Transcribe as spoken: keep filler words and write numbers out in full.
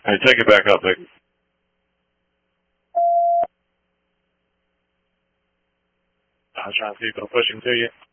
Hey, take it back up, take it. I was trying to see if it'll push him to you.